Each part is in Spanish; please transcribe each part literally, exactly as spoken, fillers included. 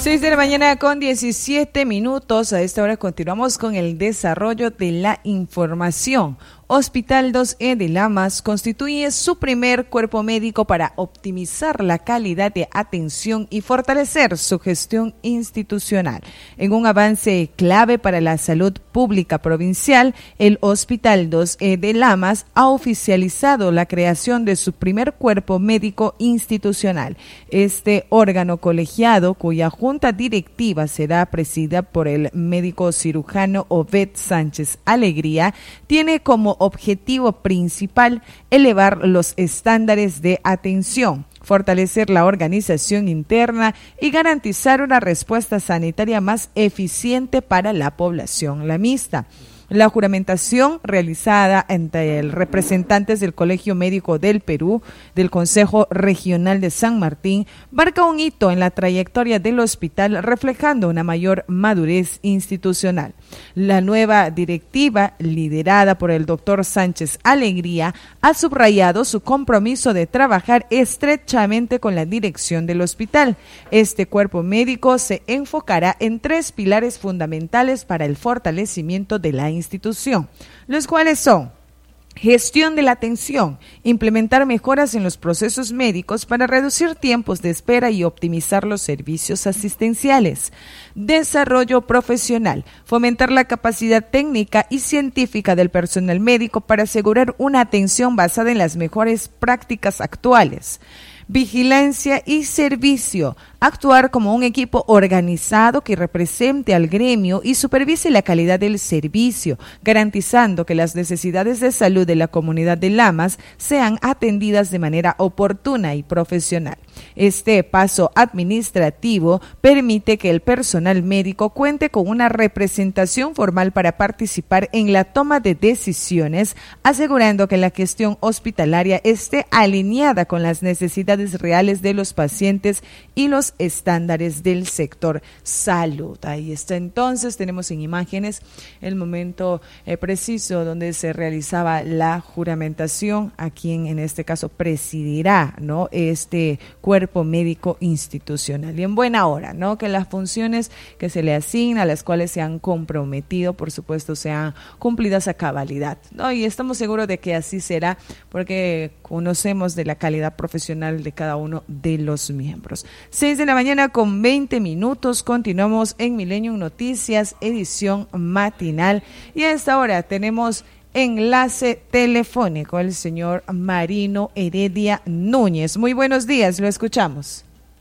seis de la mañana con diecisiete minutos. A esta hora continuamos con el desarrollo de la información. Hospital dos E de Lamas constituye su primer cuerpo médico para optimizar la calidad de atención y fortalecer su gestión institucional. En un avance clave para la salud pública provincial, el Hospital dos E de Lamas ha oficializado la creación de su primer cuerpo médico institucional. Este órgano colegiado, cuya junta directiva será presidida por el médico cirujano Obed Sánchez Alegría, tiene como objetivo principal elevar los estándares de atención, fortalecer la organización interna y garantizar una respuesta sanitaria más eficiente para la población lamista. La juramentación realizada entre representantes del Colegio Médico del Perú, del Consejo Regional de San Martín, marca un hito en la trayectoria del hospital, reflejando una mayor madurez institucional. La nueva directiva, liderada por el doctor Sánchez Alegría, ha subrayado su compromiso de trabajar estrechamente con la dirección del hospital. Este cuerpo médico se enfocará en tres pilares fundamentales para el fortalecimiento de la institución, los cuales son: gestión de la atención, implementar mejoras en los procesos médicos para reducir tiempos de espera y optimizar los servicios asistenciales; desarrollo profesional, fomentar la capacidad técnica y científica del personal médico para asegurar una atención basada en las mejores prácticas actuales; vigilancia y servicio, actuar como un equipo organizado que represente al gremio y supervise la calidad del servicio, garantizando que las necesidades de salud de la comunidad de Lamas sean atendidas de manera oportuna y profesional. Este paso administrativo permite que el personal médico cuente con una representación formal para participar en la toma de decisiones, asegurando que la gestión hospitalaria esté alineada con las necesidades reales de los pacientes y los estándares del sector salud. Ahí está, entonces tenemos en imágenes el momento eh, preciso donde se realizaba la juramentación a quien en este caso presidirá, ¿no?, este cuerpo médico institucional. Y en buena hora, ¿no?, que las funciones que se le asignan, a las cuales se han comprometido, por supuesto, sean cumplidas a cabalidad, ¿no? Y estamos seguros de que así será, porque conocemos de la calidad profesional de cada uno de los miembros. seis de la mañana con veinte minutos, continuamos en Millennium Noticias, edición matinal, y a esta hora tenemos enlace telefónico el señor Marino Heredia Núñez. Muy buenos días, lo escuchamos.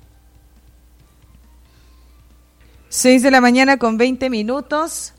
seis de la mañana con veinte minutos.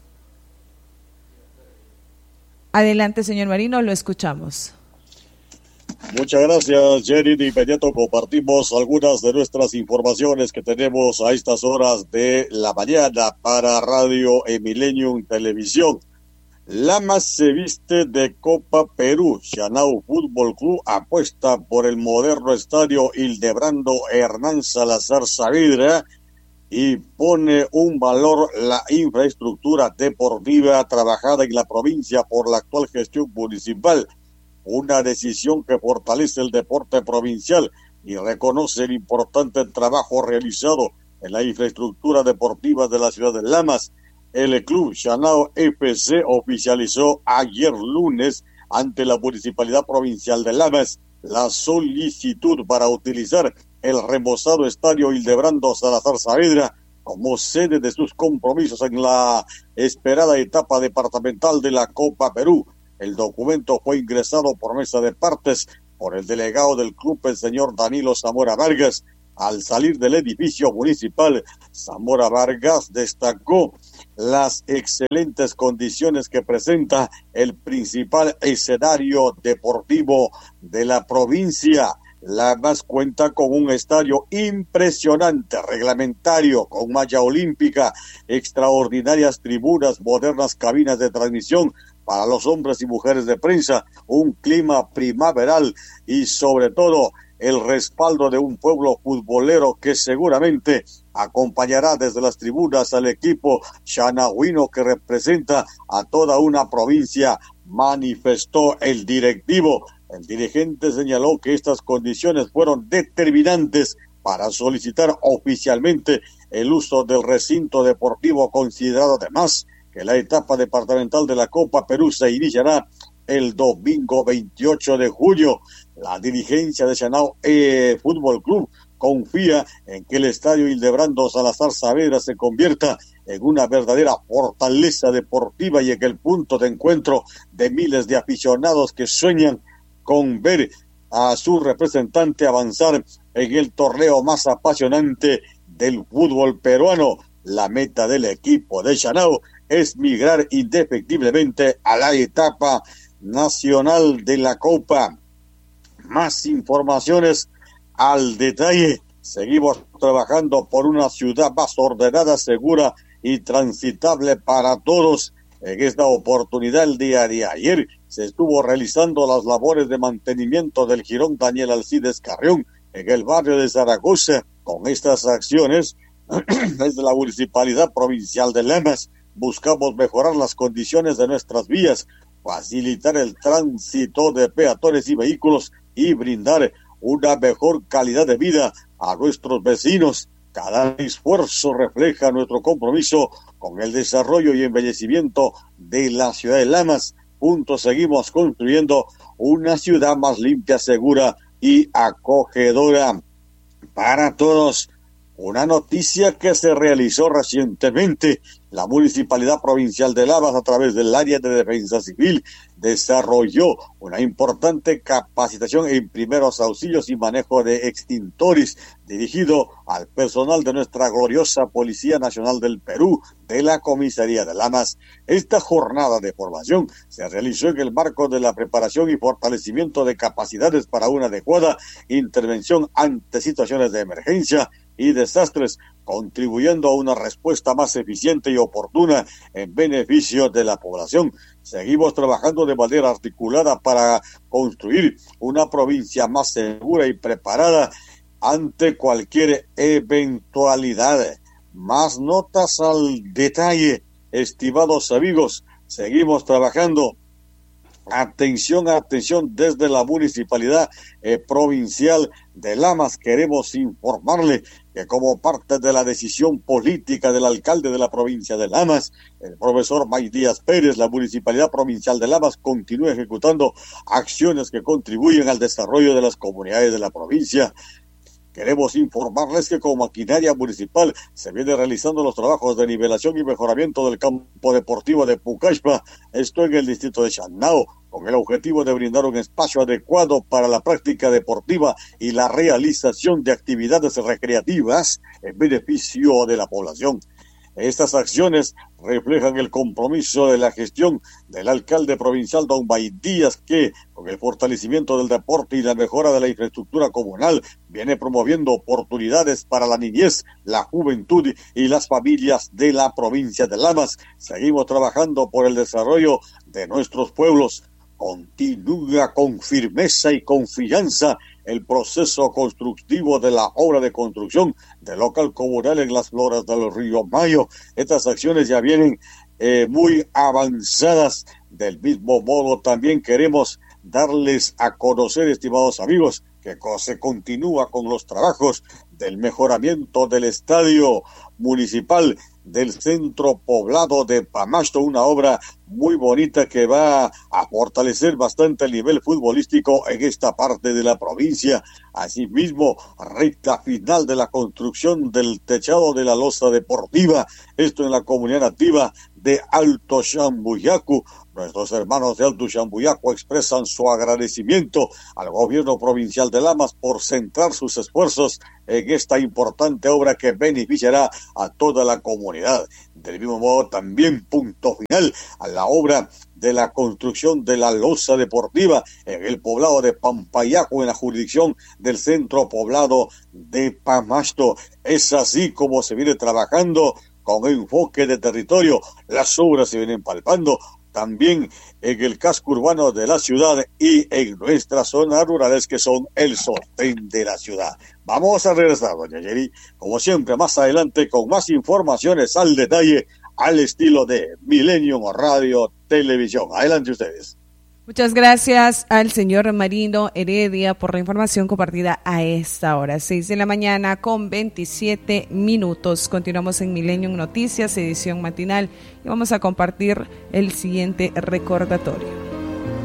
Adelante, señor Marino, lo escuchamos. Muchas gracias, Jerry. De inmediato compartimos algunas de nuestras informaciones que tenemos a estas horas de la mañana para Radio Millennium Televisión. Lamas se viste de Copa Perú. Chanao Fútbol Club apuesta por el moderno estadio Hildebrando Hernán Salazar Saavedra y pone un valor la infraestructura deportiva trabajada en la provincia por la actual gestión municipal. Una decisión que fortalece el deporte provincial y reconoce el importante trabajo realizado en la infraestructura deportiva de la ciudad de Lamas. El club Chanao F C oficializó ayer lunes ante la Municipalidad Provincial de Lamas la solicitud para utilizar el remozado estadio Hildebrando Salazar Saavedra como sede de sus compromisos en la esperada etapa departamental de la Copa Perú. El documento fue ingresado por mesa de partes por el delegado del club, el señor Danilo Zamora Vargas. Al salir del edificio municipal, Zamora Vargas destacó las excelentes condiciones que presenta el principal escenario deportivo de la provincia. Lamas cuenta con un estadio impresionante, reglamentario, con malla olímpica, extraordinarias tribunas, modernas cabinas de transmisión para los hombres y mujeres de prensa, un clima primaveral y sobre todo el respaldo de un pueblo futbolero que seguramente acompañará desde las tribunas al equipo chanahuino que representa a toda una provincia, manifestó el directivo. El dirigente señaló que estas condiciones fueron determinantes para solicitar oficialmente el uso del recinto deportivo, considerado además que la etapa departamental de la Copa Perú se iniciará el domingo veintiocho de julio. La dirigencia de Chanao eh, Fútbol Club confía en que el estadio Hildebrando Salazar Saavedra se convierta en una verdadera fortaleza deportiva y en el punto de encuentro de miles de aficionados que sueñan con ver a su representante avanzar en el torneo más apasionante del fútbol peruano. La meta del equipo de Chanao es migrar indefectiblemente a la etapa nacional de la Copa. Más informaciones al detalle. Seguimos trabajando por una ciudad más ordenada, segura y transitable para todos. En esta oportunidad, el día de ayer, se estuvo realizando las labores de mantenimiento del jirón Daniel Alcides Carrión en el barrio de Zaragoza. Con estas acciones, desde la Municipalidad Provincial de Lamas, buscamos mejorar las condiciones de nuestras vías, facilitar el tránsito de peatones y vehículos y brindar una mejor calidad de vida a nuestros vecinos. Cada esfuerzo refleja nuestro compromiso con el desarrollo y embellecimiento de la ciudad de Lamas. Juntos seguimos construyendo una ciudad más limpia, segura y acogedora para todos. Una noticia que se realizó recientemente: la Municipalidad Provincial de Lamas, a través del área de defensa civil, desarrolló una importante capacitación en primeros auxilios y manejo de extintores, dirigido al personal de nuestra gloriosa Policía Nacional del Perú, de la Comisaría de Lamas. Esta jornada de formación se realizó en el marco de la preparación y fortalecimiento de capacidades para una adecuada intervención ante situaciones de emergencia y desastres, contribuyendo a una respuesta más eficiente y oportuna en beneficio de la población. Seguimos trabajando de manera articulada para construir una provincia más segura y preparada ante cualquier eventualidad. Más notas al detalle, estimados amigos. Seguimos trabajando. Atención, atención, desde la Municipalidad eh, Provincial de Lamas queremos informarle que, como parte de la decisión política del alcalde de la provincia de Lamas, el profesor May Díaz Pérez, la Municipalidad Provincial de Lamas continúa ejecutando acciones que contribuyen al desarrollo de las comunidades de la provincia. Queremos informarles que con maquinaria municipal se viene realizando los trabajos de nivelación y mejoramiento del campo deportivo de Pucallpa, esto en el distrito de Chanao, con el objetivo de brindar un espacio adecuado para la práctica deportiva y la realización de actividades recreativas en beneficio de la población. Estas acciones reflejan el compromiso de la gestión del alcalde provincial don May Díaz, que, con el fortalecimiento del deporte y la mejora de la infraestructura comunal, viene promoviendo oportunidades para la niñez, la juventud y las familias de la provincia de Lamas. Seguimos trabajando por el desarrollo de nuestros pueblos. Continúa con firmeza y confianza el proceso constructivo de la obra de construcción del local comunal en las Loras del Río Mayo. Estas acciones ya vienen eh, muy avanzadas. Del mismo modo, también queremos darles a conocer, estimados amigos, que se continúa con los trabajos del mejoramiento del estadio municipal del centro poblado de Pamasto, una obra muy bonita que va a fortalecer bastante el nivel futbolístico en esta parte de la provincia. Asimismo, recta final de la construcción del techado de la losa deportiva, esto en la comunidad nativa de Alto Shambuyacu. Nuestros hermanos de Alto Shambuyacu expresan su agradecimiento al gobierno provincial de Lamas por centrar sus esfuerzos en esta importante obra que beneficiará a toda la comunidad. Del mismo modo, también punto final a la obra de la construcción de la losa deportiva en el poblado de Pampayaco, en la jurisdicción del centro poblado de Pamasto. Es así como se viene trabajando con enfoque de territorio. Las obras se vienen palpando también en el casco urbano de la ciudad y en nuestras zonas rurales, que son el sostén de la ciudad. Vamos a regresar, doña Yeri, como siempre, más adelante con más informaciones al detalle, al estilo de Millennium Radio Televisión. Adelante ustedes. Muchas gracias al señor Marino Heredia por la información compartida a esta hora, seis de la mañana con veintisiete minutos. Continuamos en Millennium Noticias, edición matinal, y vamos a compartir el siguiente recordatorio.